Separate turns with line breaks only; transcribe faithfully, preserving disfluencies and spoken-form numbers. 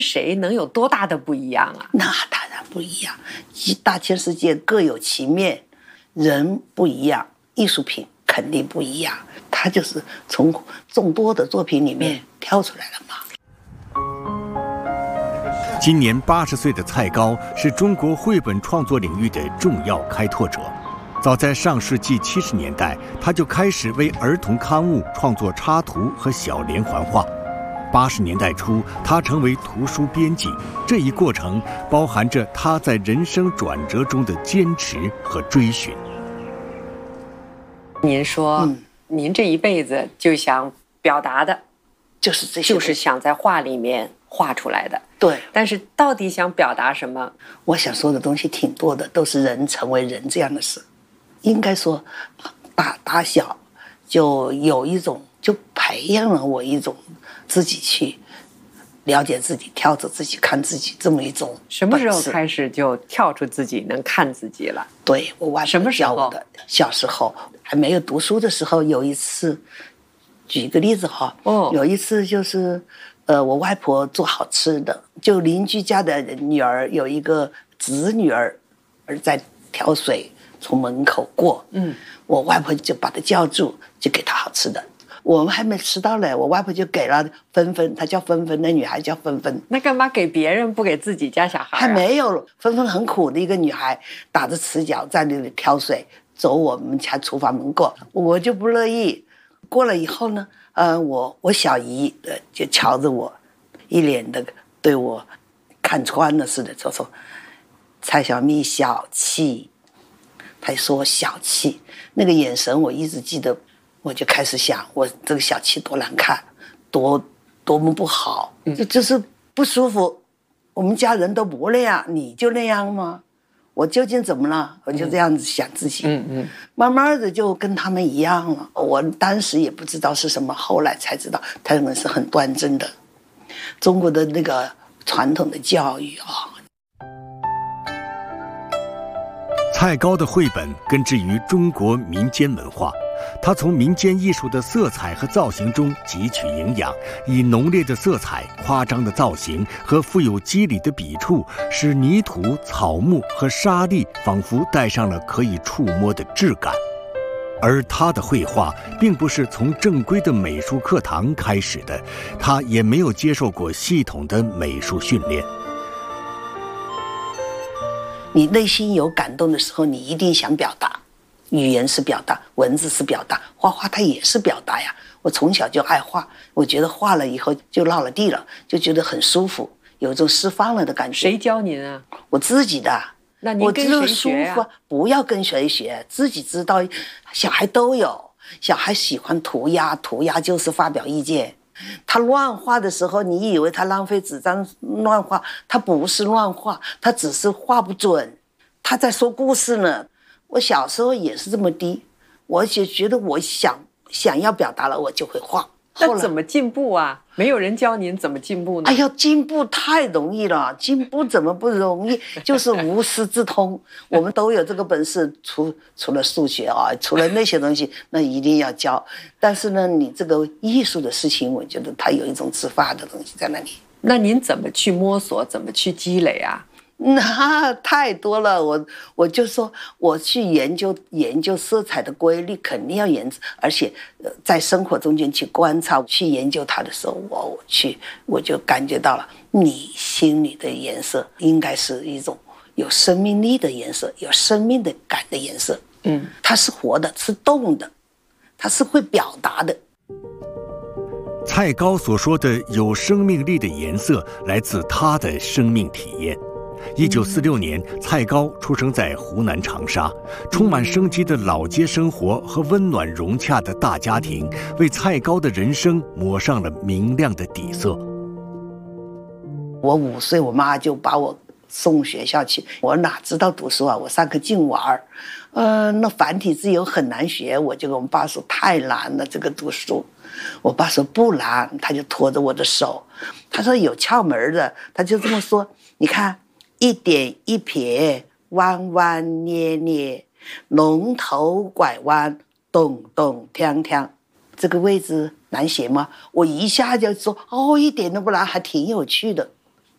谁能有多大的不一样啊？
那当然不一样，大千世界各有其面，人不一样，艺术品肯定不一样，它就是从众多的作品里面挑出来了嘛。
今年八十岁的蔡高是中国绘本创作领域的重要开拓者。早在上世纪七十年代，他就开始为儿童刊物创作插图和小连环画。八十年代初，他成为图书编辑，这一过程包含着他在人生转折中的坚持和追寻。
您说，嗯、您这一辈子就想表达的，
就是这些，
就是想在画里面画出来的。
对，
但是到底想表达什么？
我想说的东西挺多的，都是人成为人这样的事。应该说，打打小就有一种，就培养了我一种自己去了解自己、跳着自己看自己这么一种。
什么时候开始就跳出自己能看自己了？
对，我外婆教我的。小时候还没有读书的时候，有一次，举一个例子哈，哦，有一次就是。呃，我外婆做好吃的，就邻居家的女儿有一个侄女儿，儿在挑水从门口过，嗯，我外婆就把她叫住，就给她好吃的。我们还没吃到嘞，我外婆就给了芬芬，她叫芬芬，那女孩叫芬芬。
那干嘛给别人不给自己家小孩、啊？
还没有，芬芬很苦的一个女孩，打着赤脚在那里挑水，走我们家厨房门过，我就不乐意。过了以后呢？呃，我我小姨呃就瞧着我，一脸的对我看穿了似的，就说：“蔡小蜜小气。”她说我小气，那个眼神我一直记得，我就开始想，我这个小气多难看，多多么不好，就就是不舒服。我们家人都不那样，你就那样吗？我究竟怎么了？我就这样子想自己，嗯嗯，慢慢的就跟他们一样了。我当时也不知道是什么，后来才知道他们是很端正的，中国的那个传统的教育啊。
蔡高的绘本根植于中国民间文化，他从民间艺术的色彩和造型中汲取营养，以浓烈的色彩、夸张的造型和富有肌理的笔触，使泥土、草木和沙粒仿佛带上了可以触摸的质感。而他的绘画并不是从正规的美术课堂开始的，他也没有接受过系统的美术训练。
你内心有感动的时候，你一定想表达。语言是表达，文字是表达，画画它也是表达呀。我从小就爱画，我觉得画了以后就落了地了，就觉得很舒服，有一种释放了的感觉。
谁教您啊？
我自己的。
那您跟谁学啊？
不要跟谁学，自己知道。小孩都有，小孩喜欢涂鸦，涂鸦就是发表意见。他乱画的时候，你以为他浪费纸张乱画，他不是乱画，他只是画不准，他在说故事呢。我小时候也是这么低，我就觉得我想想要表达了，我就会画。
那怎么进步啊？没有人教您怎么进步呢？
哎呀，进步太容易了，进步怎么不容易？就是无师自通，我们都有这个本事。除除了数学啊，除了那些东西，那一定要教。但是呢，你这个艺术的事情，我觉得它有一种自发的东西在那里。
那您怎么去摸索？怎么去积累啊？
那太多了，我我就说我去研究研究色彩的规律，肯定要研究，而且在生活中间去观察、去研究它的时候，我我去我就感觉到了，你心里的颜色应该是一种有生命力的颜色，有生命的感的颜色。嗯，它是活的，是动的，它是会表达的。
蔡高所说的有生命力的颜色，来自他的生命体验。一九四六年，蔡高出生在湖南长沙，充满生机的老街生活和温暖融洽的大家庭，为蔡高的人生抹上了明亮的底色。
我五岁，我妈就把我送学校去，我哪知道读书啊？我上课净玩，呃，那繁体字又很难学，我就跟我们爸说太难了，这个读书。我爸说不难，他就拖着我的手，他说有窍门的，他就这么说，你看。一点一撇，弯弯捏捏，龙头拐弯，咚咚锵锵。这个位置难写吗？我一下就说哦，一点都不难，还挺有趣的。